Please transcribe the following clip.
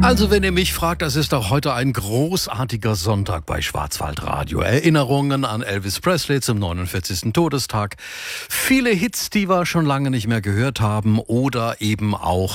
Also wenn ihr mich fragt, das ist doch heute ein großartiger Sonntag bei Schwarzwaldradio. Erinnerungen an Elvis Presley zum 49. Todestag. Viele Hits, die wir schon lange nicht mehr gehört haben oder eben auch